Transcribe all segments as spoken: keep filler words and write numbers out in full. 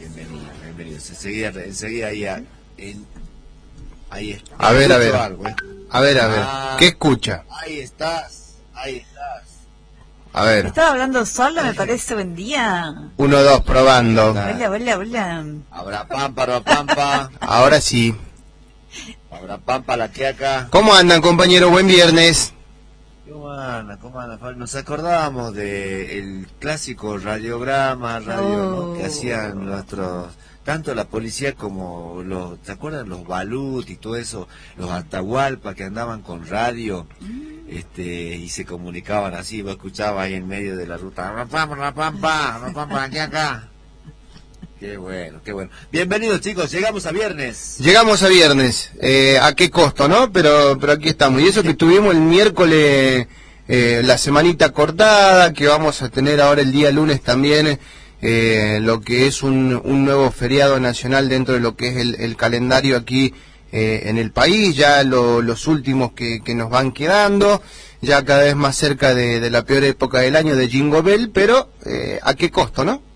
Bienvenido, bienvenido. Enseguida, enseguida ahí, a, en, ahí está. A ver, a ver. Algo, ¿eh? A ver, a ver. Ah, ¿Qué escucha? Ahí estás, ahí estás. A ver. Estaba hablando solo, me parece, buen día. Uno, dos, probando. Hola, hola, hola. Habrá pampa, pampa. Ahora sí. Habrá pampa, la que acá. ¿Cómo andan, compañero? Buen viernes. ¿Cómo anda? ¿Cómo anda? Nos acordábamos del clásico radiograma, radio, oh. ¿no? Que hacían nuestros, tanto la policía como los, ¿te acuerdan? Los balut y todo eso, los Atahualpa que andaban con radio, mm. este, y se comunicaban así, vos escuchabas ahí en medio de la ruta, rapampa, rapampa, rapampa, aquí acá. Qué bueno, qué bueno. Bienvenidos, chicos, llegamos a viernes. Llegamos a viernes, eh, a qué costo, ¿no? Pero pero aquí estamos. Y eso que tuvimos el miércoles, eh, la semanita cortada, que vamos a tener ahora el día lunes también, eh, lo que es un, un nuevo feriado nacional dentro de lo que es el, el calendario aquí eh, en el país, ya lo, los últimos que, que nos van quedando, ya cada vez más cerca de, de la peor época del año de Jingle Bell, pero eh, a qué costo, ¿no?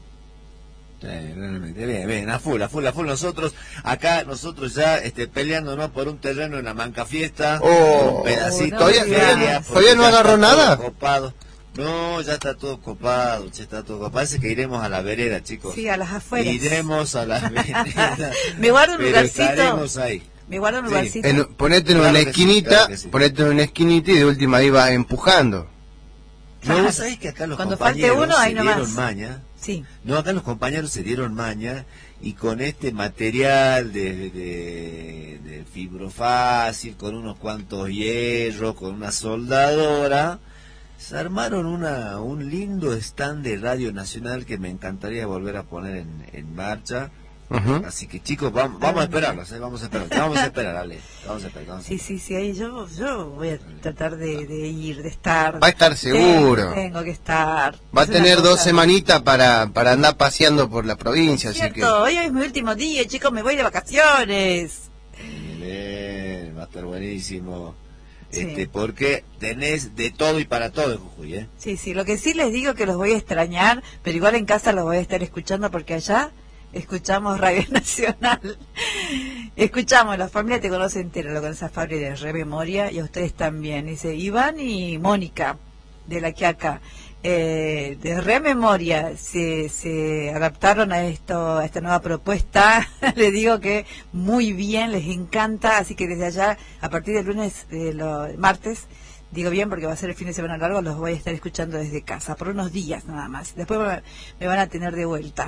Bien, bien, a full, a full, a full. Nosotros, acá, nosotros ya este, peleándonos por un terreno en la Manca Fiesta, oh, un pedacito. No, ¿Todavía, de feria, ¿todavía no agarró nada? Copado. No, ya está todo copado, ya está todo copado. Parece que iremos a la vereda, chicos. Sí, a las afueras. Iremos a la vereda. Me guardo un pero lugarcito. Estaremos ahí. Me guardo un sí. lugarcito. En, ponete en claro una sí, esquinita, claro sí. ponete en una esquinita y de última ahí va empujando. No, vos sabés que acá los Cuando compañeros falte uno, ahí se nomás. dieron maña. Sí. No, acá los compañeros se dieron maña y con este material de, de, de fibrofácil, con unos cuantos hierros, con una soldadora, se armaron una un lindo stand de Radio Nacional que me encantaría volver a poner en, en marcha. Uh-huh. Así que chicos, vamos, vamos a esperarlos, ¿eh? vamos a esperar, vamos a esperar, Ale, vamos a esperar. Vamos a sí, sí, sí, ahí yo, yo voy a tratar de, de ir, de estar. Va a estar seguro. Tengo, tengo que estar. Va es a tener dos cosa... semanitas para, para andar paseando por la provincia, es así cierto, que... hoy es mi último día, chicos, me voy de vacaciones. Bien, va a estar buenísimo. Sí. Este, porque tenés de todo y para todo en Jujuy, ¿eh? Sí, sí, lo que sí les digo que los voy a extrañar, pero igual en casa los voy a estar escuchando porque allá escuchamos Radio Nacional. Escuchamos, la familia te conoce entera, lo conoce a Fabri de Rememoria y a ustedes también. Dice Iván y Mónica de la Quiaca. Eh, de Rememoria se, se adaptaron a esto, a esta nueva propuesta. Les digo que muy bien, les encanta, así que desde allá, a partir del lunes, de lo, martes, digo bien porque va a ser el fin de semana largo, los voy a estar escuchando desde casa, por unos días nada más. Después me van a tener de vuelta.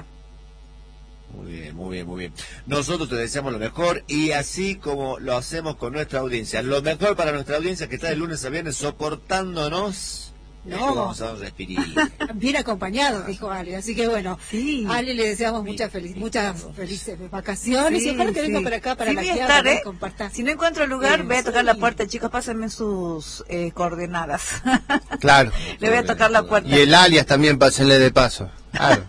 Muy bien, muy bien, muy bien. Nosotros te deseamos lo mejor y así como lo hacemos con nuestra audiencia. Lo mejor para nuestra audiencia que está de lunes a viernes soportándonos. No, vamos a un respirín. Bien acompañado, dijo Ale. Así que bueno, sí. a Ale le deseamos muchas feliz, muchas felices vacaciones sí, y ojalá que sí. venga para acá para sí, la voy a que estar, ¿eh? compartir. Si no encuentro lugar, sí, voy a tocar sí. la puerta, chicos, pásenme sus eh, coordenadas. Claro. Le voy a tocar la puerta. Y el alias también, pásenle de paso. Claro.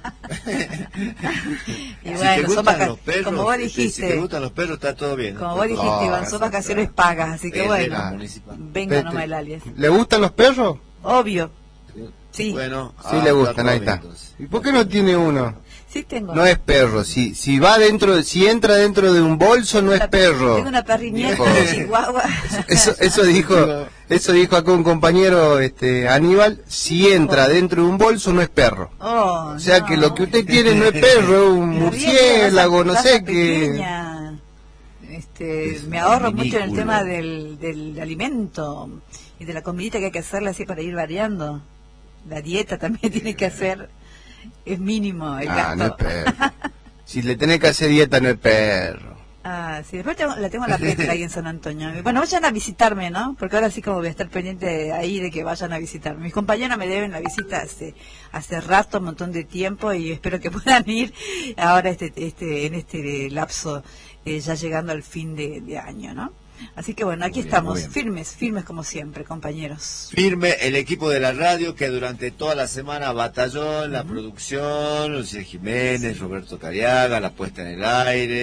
Y bueno, si son vacaciones, perros, como vos este, dijiste. Si te gustan los perros, está todo bien. Como vos dijiste, oh, Iván, son vacaciones pagas, así que bueno, venga nomás el alias. ¿Le gustan los perros? Obvio. Sí. Bueno, sí ah, le gustan, ahí bien, está. entonces. ¿Y por qué no tiene uno? Sí tengo. No es perro, si si va dentro, si entra dentro de un bolso no es perro. Tengo una perrinieta de Chihuahua. Eso eso dijo, eso dijo acá un compañero, este Aníbal, si entra dentro de un bolso no es perro. Oh, o sea no. que lo que usted tiene no es perro, un murciélago, no sé qué. Este, me ahorro mucho en el tema del, del alimento y de la comidita que hay que hacerle así para ir variando. La dieta también tiene que hacer, es mínimo el ah, gasto. No es perro. Si le tenés que hacer dieta no es perro. Ah, sí, después tengo, la tengo en la Petra ahí en San Antonio. Bueno, vayan a visitarme, ¿no? Porque ahora sí como voy a estar pendiente de ahí de que vayan a visitarme. Mis compañeros me deben la visita hace hace rato, un montón de tiempo, y espero que puedan ir ahora este este en este lapso, eh, ya llegando al fin de, de año, ¿no? Así que bueno, aquí muy bien, estamos, firmes, firmes como siempre, compañeros. Firme el equipo de la radio que durante toda la semana batalló en la uh-huh. producción, Luis Jiménez, Roberto Cariaga, la puesta en el aire,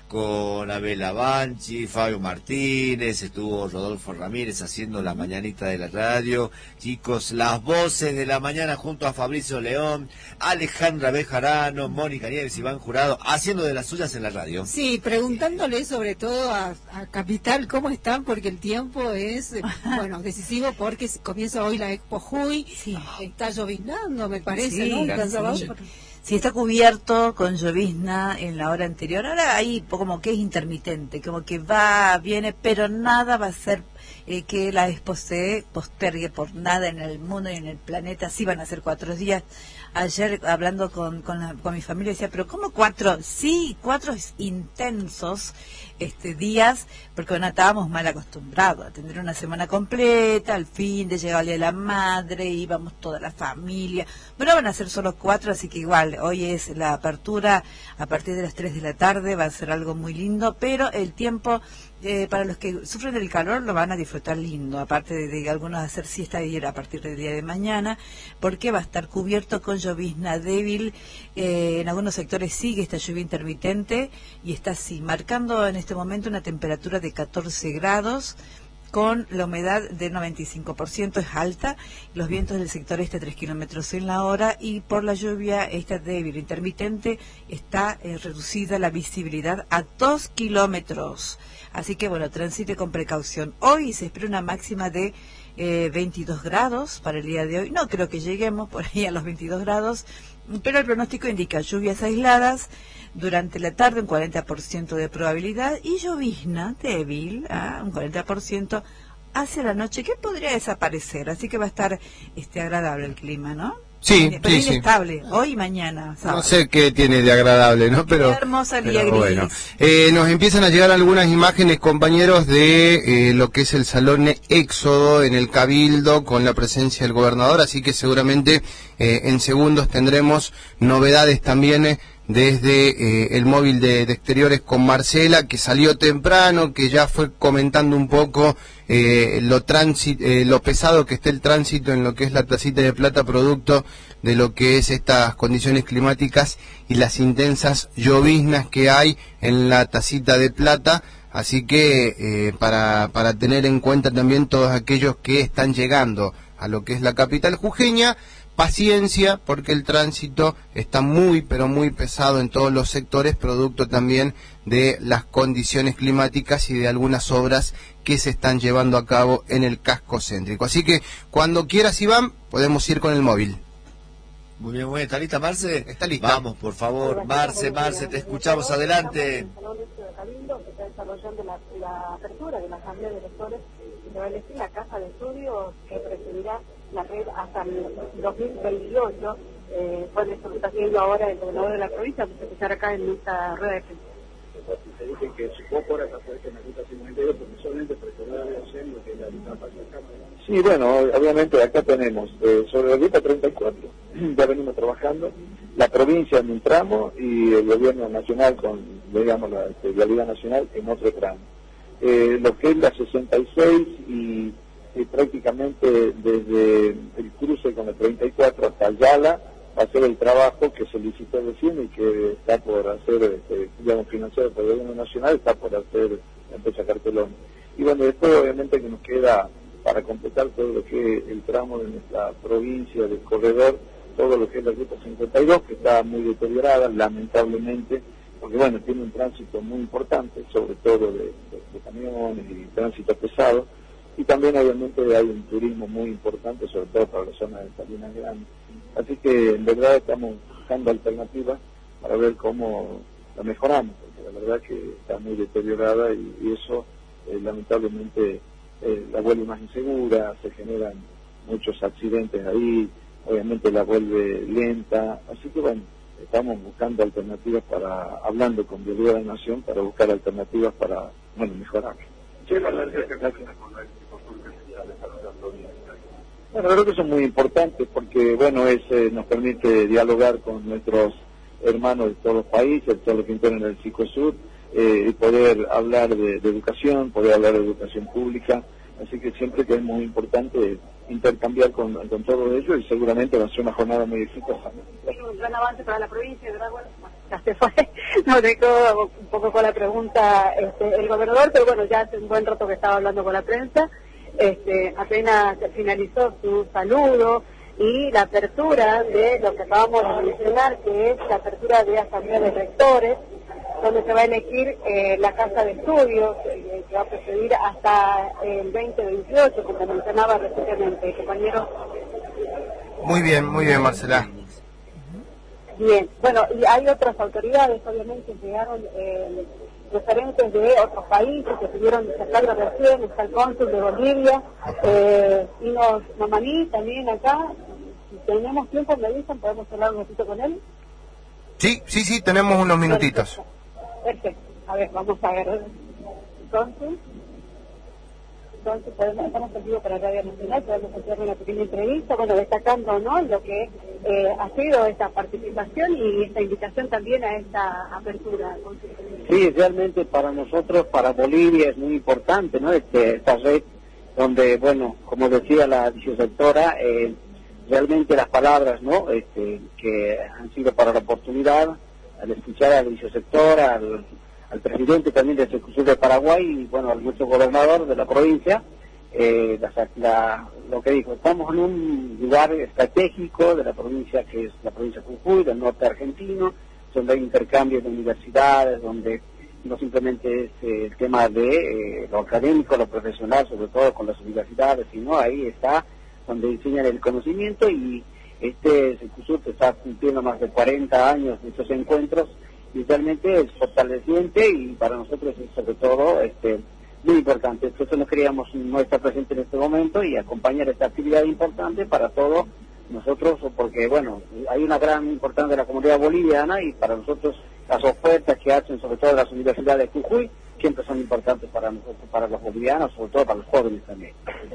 con Abel Avanchi, Fabio Martínez, estuvo Rodolfo Ramírez haciendo la mañanita de la radio. Chicos, las voces de la mañana junto a Fabricio León, Alejandra Bejarano, Mónica Nieves, Iván Jurado, haciendo de las suyas en la radio. Sí, preguntándole sobre todo a, a Capital cómo están, porque el tiempo es, eh, bueno, decisivo, porque comienza hoy la Expo Jujuy, Sí. está lloviznando, me parece, Sí, ¿no? claro, Está sí. abajo. Sí, está cubierto con llovizna en la hora anterior. Ahora ahí como que es intermitente, como que va, viene, pero nada va a ser eh, que la Expo se postergue por nada en el mundo y en el planeta. Sí van a ser cuatro días. Ayer hablando con, con, la, con mi familia decía, pero ¿cómo cuatro? Sí, cuatro intensos este días, porque bueno, estábamos mal acostumbrados a tener una semana completa, al fin de llegar el Día de la Madre, íbamos toda la familia. Bueno, van a ser solo cuatro, así que igual, hoy es la apertura a partir de las tres de la tarde, va a ser algo muy lindo, pero el tiempo... Eh, para los que sufren del calor lo van a disfrutar lindo, aparte de, de algunos hacer siesta ayer a partir del día de mañana, porque va a estar cubierto con llovizna débil. Eh, en algunos sectores sigue esta lluvia intermitente y está así, marcando en este momento una temperatura de catorce grados, con la humedad del noventa y cinco por ciento, es alta, los vientos del sector este tres kilómetros en la hora, y por la lluvia esta débil intermitente está eh, reducida la visibilidad a dos kilómetros. Así que bueno, transite con precaución. Hoy se espera una máxima de eh, veintidós grados para el día de hoy. No creo que lleguemos por ahí a los veintidós grados, pero el pronóstico indica lluvias aisladas durante la tarde, un cuarenta por ciento de probabilidad, y llovizna débil, ¿ah? un cuarenta por ciento hacia la noche, que podría desaparecer. Así que va a estar este agradable el clima, ¿no? Sí, Pero sí, sí. inestable, hoy y mañana, sábado. No sé qué tiene de agradable, ¿no? Pero, Qué hermosa día pero gris. bueno. Eh, nos empiezan a llegar algunas imágenes, compañeros, de eh, lo que es el Salón Éxodo en el Cabildo, con la presencia del gobernador, así que seguramente eh, en segundos tendremos novedades también eh, desde eh, el móvil de, de exteriores con Marcela, que salió temprano, que ya fue comentando un poco eh, lo, tránsito, eh, lo pesado que está el tránsito en lo que es la Tacita de Plata, producto de lo que es estas condiciones climáticas y las intensas lloviznas que hay en la Tacita de Plata. Así que eh, para, para tener en cuenta también todos aquellos que están llegando a lo que es la capital jujeña, paciencia, porque el tránsito está muy, pero muy pesado en todos los sectores, producto también de las condiciones climáticas y de algunas obras que se están llevando a cabo en el casco céntrico. Así que cuando quieras, Iván, podemos ir con el móvil. Muy bien, muy bien. ¿Está lista, Marce? Está lista. Vamos, por favor, Marce, Marce, te escuchamos, adelante. El Salón de Cabildo, que está desarrollando la, la apertura de la Asamblea de Electores, y se va a elegir la casa de estudios que presidirá la red hasta el dos mil veintiocho. Eh, pues esto que está haciendo ahora el gobernador de la provincia, vamos a empezar acá en esta rueda de prensa. Se dice que su poco ahora está fuerte en la ruta cincuenta y dos, porque solamente presionar haciendo que la ruta pase acá. Sí, bueno, obviamente acá tenemos eh, sobre la ruta treinta y cuatro, ya venimos trabajando, la provincia en un tramo y el gobierno nacional con, digamos, la vialidad nacional en otro tramo. Eh, lo que es la sesenta y seis y, y prácticamente desde el cruce con la treinta y cuatro hasta Ayala, va a ser el trabajo que solicitó recién y que está por hacer, este, digamos, financiado por el gobierno nacional, está por hacer la empresa Cartelón. Y bueno, después obviamente que nos queda para completar todo lo que es el tramo de nuestra provincia, del corredor, todo lo que es la ruta cincuenta y dos, que está muy deteriorada, lamentablemente, porque bueno, tiene un tránsito muy importante, sobre todo de, de, de camiones y tránsito pesado, y también obviamente hay un turismo muy importante, sobre todo para la zona de Salinas Grandes. Así que en verdad estamos buscando alternativas para ver cómo la mejoramos, porque la verdad que está muy deteriorada y, y eso eh, lamentablemente eh, la vuelve más insegura, se generan muchos accidentes ahí, obviamente la vuelve lenta, así que bueno, estamos buscando alternativas para, hablando con Vialidad de la Nación, para buscar alternativas para, bueno, mejorar. Bueno, creo que son muy importantes porque, bueno, es, eh, nos permite dialogar con nuestros hermanos de todos los países, todos los que integran el Cicosur, eh, y poder hablar de, de educación, poder hablar de educación pública, así que siempre que es muy importante intercambiar con, con todos ellos y seguramente va a ser una jornada muy exitosa. Un gran avance para la provincia, ¿verdad? Bueno, ya se fue nos dejó un poco con la pregunta este, el gobernador, pero bueno, ya hace un buen rato que estaba hablando con la prensa. Este, apenas finalizó su saludo y la apertura de lo que acabamos de mencionar, que es la apertura de asamblea de rectores, donde se va a elegir eh, la casa de estudios, eh, que va a procedir hasta el veinte veintiocho, como mencionaba recientemente, compañero. Muy bien, muy bien, Marcela. Bien, bueno, y hay otras autoridades, obviamente, llegaron eh, referentes de otros países que estuvieron sacando recién, está el cónsul de Bolivia, eh, y nos Mamaní también acá. Si tenemos tiempo, me dicen, podemos hablar un ratito con él. Sí, sí, sí, tenemos unos minutitos. Perfecto. Perfecto. A ver, vamos a ver. Entonces, entonces podemos, estamos en vivo para Radio Nacional, podemos hacer una pequeña entrevista, bueno, destacando, ¿no?, lo que eh, ha sido esta participación y esta invitación también a esta apertura. Sí, realmente para nosotros, para Bolivia es muy importante, ¿no?, este, esta red donde, bueno, como decía la vicerectora, eh, realmente las palabras, ¿no?, este, que han sido para la oportunidad, al escuchar al vicesector, al, al presidente también del Secusur de Paraguay y bueno, al nuestro gobernador de la provincia, eh, la, la, lo que dijo, estamos en un lugar estratégico de la provincia que es la provincia de Jujuy, del norte argentino, donde hay intercambios de universidades, donde no simplemente es eh, el tema de eh, lo académico, lo profesional, sobre todo con las universidades, sino ahí está donde enseñan el conocimiento y este Secusur está cumpliendo más de cuarenta años de estos encuentros y realmente es fortaleciente y para nosotros es sobre todo este muy importante. Entonces no queríamos no estar presente en este momento y acompañar esta actividad importante para todos nosotros, porque bueno, hay una gran importancia de la comunidad boliviana y para nosotros las ofertas que hacen sobre todo las universidades de Jujuy siempre son importantes para nosotros, para los bolivianos, sobre todo para los jóvenes también.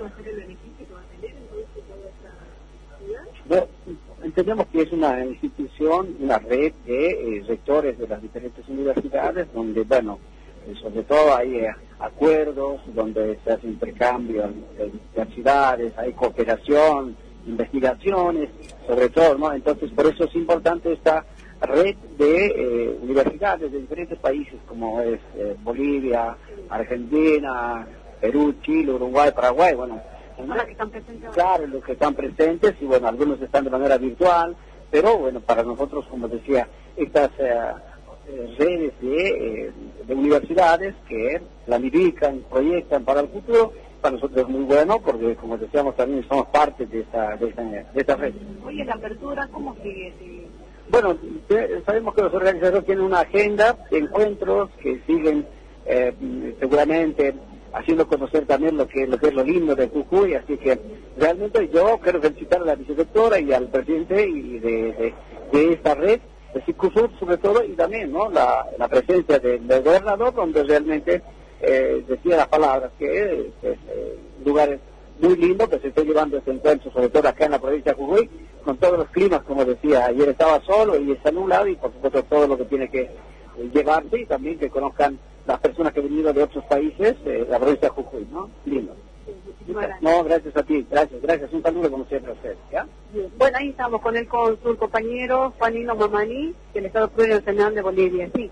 Bueno, entendemos que es una institución, una red de eh, rectores de las diferentes universidades, donde, bueno, eh, sobre todo hay eh, acuerdos, donde se hace intercambio de universidades, hay cooperación, investigaciones, sobre todo, ¿no? Entonces, por eso es importante esta red de eh, universidades de diferentes países, como es eh, Bolivia, Argentina, Perú, Chile, Uruguay, Paraguay, bueno, Los que están presentes. Claro, los que están presentes y bueno, algunos están de manera virtual, pero bueno, para nosotros, como decía, estas eh, eh, redes de, eh, de universidades que planifican, proyectan para el futuro, para nosotros es muy bueno porque, como decíamos, también somos parte de esta, de esta, de esta red. Oye, la apertura, ¿cómo sigue? Sí. Bueno, sabemos que los organizadores tienen una agenda de encuentros que siguen eh, seguramente haciendo conocer también lo que, lo que es lo lindo de Jujuy, así que realmente yo quiero felicitar a la vicerectora y al presidente y de, de, de esta red, de Secusur sobre todo, y también no la, la presencia del, del gobernador, donde realmente eh, decía las palabras, que es eh, un lugar muy lindo que se está llevando este encuentro, sobre todo acá en la provincia de Jujuy, con todos los climas, como decía, ayer estaba solo y está nublado, y por supuesto todo lo que tiene que eh, llevarse, y también que conozcan las personas que han venido de otros países, eh, la provincia de Jujuy, ¿no? Lindo. Gracias. No, gracias a ti, gracias, gracias. Un saludo como siempre a ustedes, ¿ya? Bien. Bueno, ahí estamos con el cónsul compañero Juanino Mamaní, del Estado Plurinacional de Bolivia, sí.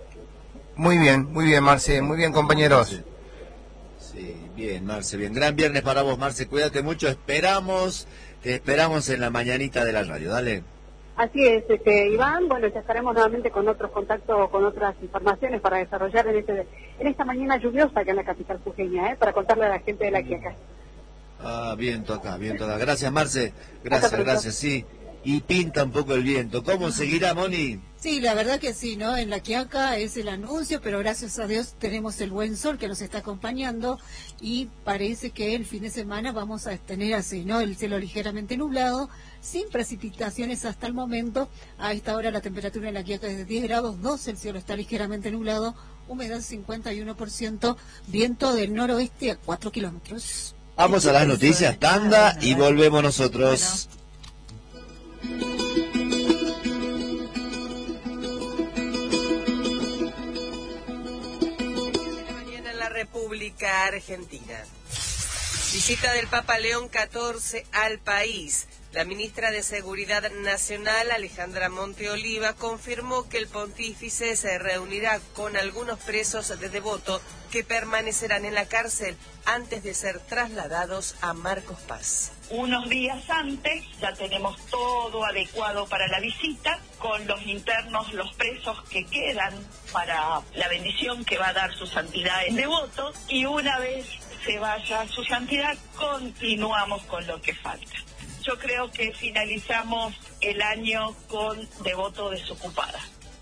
Muy bien, muy bien, Marce, muy bien, compañeros. Sí, bien, Marce, bien. Gran viernes para vos, Marce, cuídate mucho, esperamos, te esperamos en la mañanita de la radio, dale. Así es, este, Iván, bueno, ya estaremos nuevamente con otros contactos, con otras informaciones para desarrollar en este en esta mañana lluviosa acá en la capital jujeña, ¿eh? Para contarle a la gente de la Quiaca. Ah, viento acá, viento acá. Gracias, Marce, gracias, gracias, sí. Y pinta un poco el viento. ¿Cómo seguirá, Moni? Sí, la verdad que sí, ¿no? En la Quiaca es el anuncio, pero gracias a Dios tenemos el buen sol que nos está acompañando y parece que el fin de semana vamos a tener así, ¿no? El cielo ligeramente nublado, sin precipitaciones hasta el momento. A esta hora la temperatura en la Quiaca es de diez grados dos, el cielo está ligeramente nublado, humedad cincuenta y uno por ciento, viento del noroeste a cuatro kilómetros. Vamos a las noticias, tanda, y volvemos nosotros. República Argentina. Visita del Papa León catorce al país. La ministra de Seguridad Nacional, Alejandra Monte Oliva, confirmó que el pontífice se reunirá con algunos presos de Devoto que permanecerán en la cárcel antes de ser trasladados a Marcos Paz. Unos días antes ya tenemos todo adecuado para la visita, con los internos, los presos que quedan para la bendición que va a dar su santidad en Devoto, y una vez se vaya su santidad, continuamos con lo que falta. Yo creo que finalizamos el año con Devoto desocupada.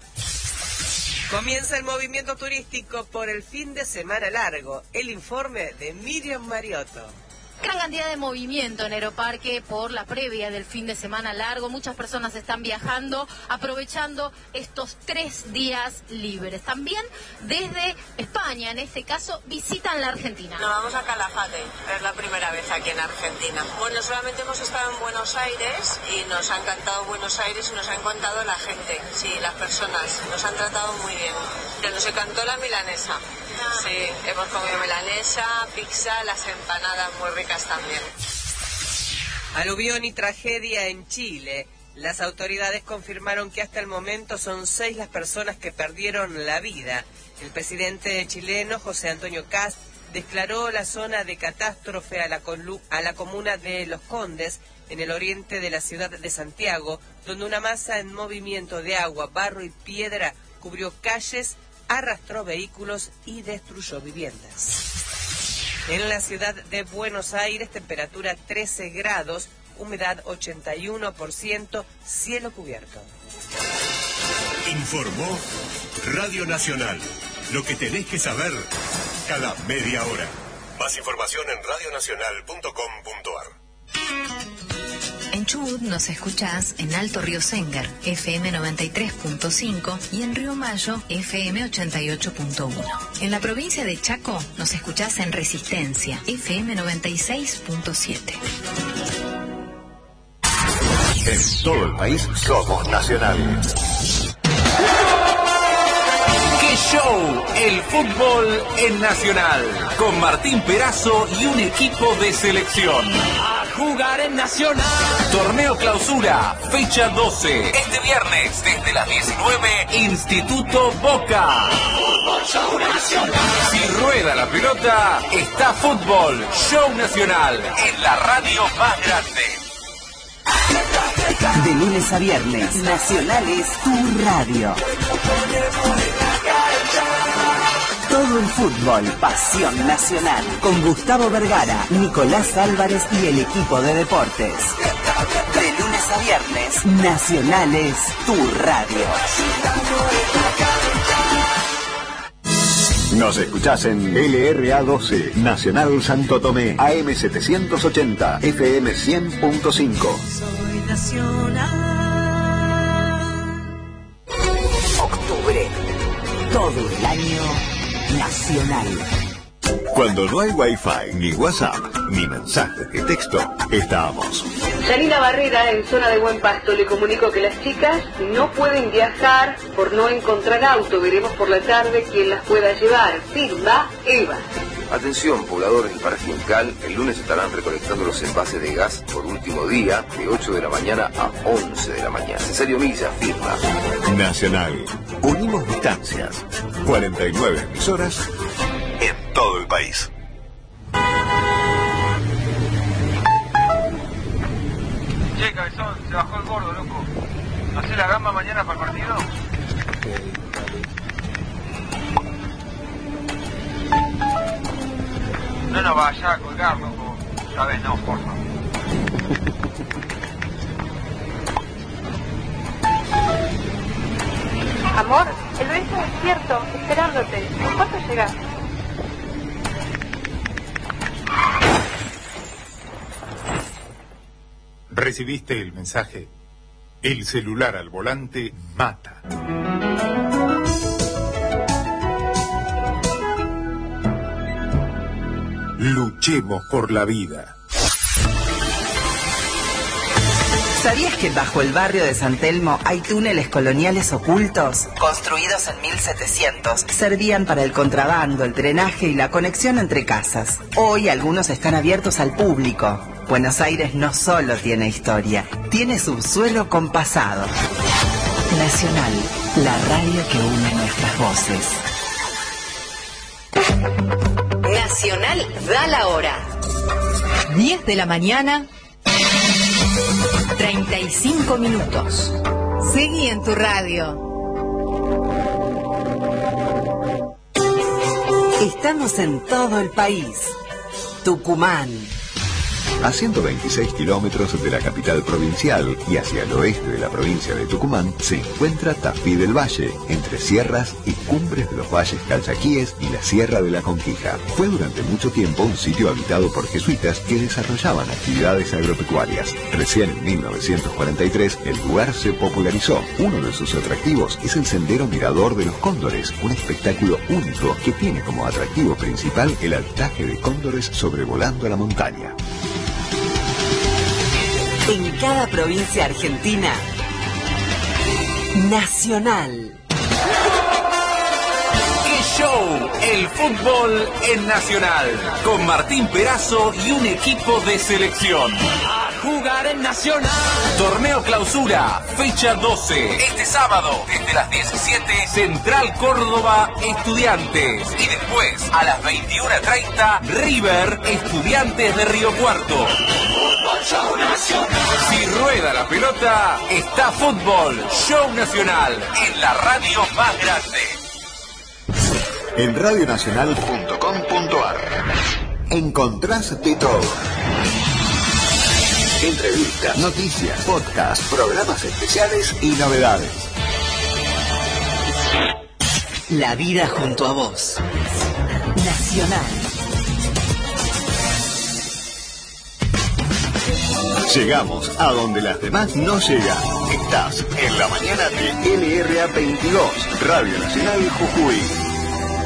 Comienza el movimiento turístico por el fin de semana largo. El informe de Miriam Mariotto. Gran cantidad de movimiento en Aeroparque por la previa del fin de semana largo. Muchas personas están viajando, aprovechando estos tres días libres. También desde España, en este caso, visitan la Argentina. Nos vamos a Calafate, es la primera vez aquí en Argentina. Bueno, solamente hemos estado en Buenos Aires y nos ha encantado Buenos Aires y nos ha encantado la gente, sí, las personas, nos han tratado muy bien. Pero nos encantó la milanesa. Sí, hemos comido milanesa, pizza, las empanadas muy ricas también. Aluvión y tragedia en Chile. Las autoridades confirmaron que hasta el momento son seis las personas que perdieron la vida. El presidente chileno, José Antonio Kast, declaró la zona de catástrofe a la, a la comuna de Los Condes, en el oriente de la ciudad de Santiago, donde una masa en movimiento de agua, barro y piedra cubrió calles, arrastró vehículos y destruyó viviendas. En la ciudad de Buenos Aires, temperatura trece grados, humedad ochenta y uno por ciento, cielo cubierto. Informó Radio Nacional. Lo que tenés que saber cada media hora. Más información en radio nacional punto com punto a r. En Chubut nos escuchás en Alto Río Sengar, F M noventa y tres punto cinco, y en Río Mayo, F M ochenta y ocho punto uno. En la provincia de Chaco nos escuchás en Resistencia, F M noventa y seis punto siete. En todo el país somos nacionales. ¡Qué show! El fútbol en Nacional, con Martín Perazo y un equipo de selección. ¡A jugar en Nacional! Torneo Clausura, fecha doce. Este viernes, desde las diecinueve, Instituto Boca. Fútbol Show Nacional. Si rueda la pelota, está Fútbol Show Nacional, en la radio más grande. De lunes a viernes, Nacional es tu radio. Todo el fútbol, pasión nacional. Con Gustavo Vergara, Nicolás Álvarez y el equipo de deportes. De lunes a viernes, Nacional es tu radio. Nos escuchás en L R A doce, Nacional Santo Tomé, A M setecientos ochenta, F M cien punto cinco. Soy Nacional. Octubre. Todo el año Nacional. Cuando no hay Wi-Fi, ni WhatsApp, ni mensajes de texto, estamos. Janina Barrera, en zona de Buen Pasto, le comunico que las chicas no pueden viajar por no encontrar auto. Veremos por la tarde quién las pueda llevar. Firma Eva. Atención, pobladores del Paraje Uncal, el lunes estarán recolectando los envases de gas por último día, de ocho de la mañana a once de la mañana. Cesario Milla, firma. Nacional. Unimos distancias. cuarenta y nueve emisoras en todo el país. Che, cabezón, se bajó el gordo, loco. ¿Hacés la gamba mañana para el partido? No nos vaya a colgar, loco. Esta vez no, por favor. Amor, el bebé está despierto, esperándote. ¿En cuánto llegás? ¿Recibiste el mensaje? El celular al volante mata. Luchemos por la vida. ¿Sabías que bajo el barrio de San Telmo hay túneles coloniales ocultos? Construidos en mil setecientos, servían para el contrabando, el drenaje y la conexión entre casas. Hoy algunos están abiertos al público. Buenos Aires no solo tiene historia, tiene subsuelo con pasado. Nacional, la radio que une nuestras voces. Nacional da la hora. diez de la mañana, treinta y cinco minutos. Seguí en tu radio. Estamos en todo el país. Tucumán. A ciento veintiséis kilómetros de la capital provincial y hacia el oeste de la provincia de Tucumán se encuentra Tafí del Valle, entre sierras y cumbres de los valles calchaquíes y la Sierra de la Conquija. Fue durante mucho tiempo un sitio habitado por jesuitas que desarrollaban actividades agropecuarias. Recién en mil novecientos cuarenta y tres el lugar se popularizó. Uno de sus atractivos es el Sendero Mirador de los Cóndores, un espectáculo único que tiene como atractivo principal el avistaje de cóndores sobrevolando la montaña. En cada provincia argentina, Nacional. ¡Qué show! El fútbol en Nacional. Con Martín Perazo y un equipo de selección. A jugar en Nacional. Torneo Clausura, fecha doce. Este sábado, desde las diecisiete, Central Córdoba Estudiantes. Y después, a las veintiuna treinta, River Estudiantes de Río Cuarto. Show Nacional. Si rueda la pelota, está fútbol. Show Nacional, en la radio más grande. En radio nacional punto com punto ar encontrás de todo. Entrevistas, noticias, podcasts, programas especiales y novedades. La vida junto a vos. Nacional. Llegamos a donde las demás no llegan. Estás en la mañana de L R A veintidós, Radio Nacional Jujuy.